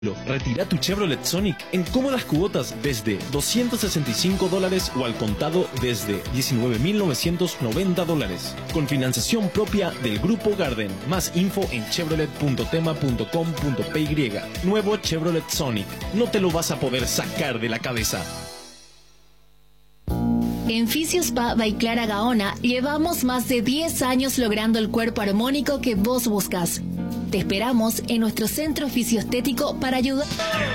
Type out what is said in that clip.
Retira tu Chevrolet Sonic en cómodas cuotas desde $265 o al contado desde $19,990. Con financiación propia del Grupo Garden. Más info en chevrolet.tema.com.py. Nuevo Chevrolet Sonic. No te lo vas a poder sacar de la cabeza. En Fisiospa by Clara Gaona llevamos más de 10 años logrando el cuerpo armónico que vos buscas. Te esperamos en nuestro centro fisioestético para ayudar.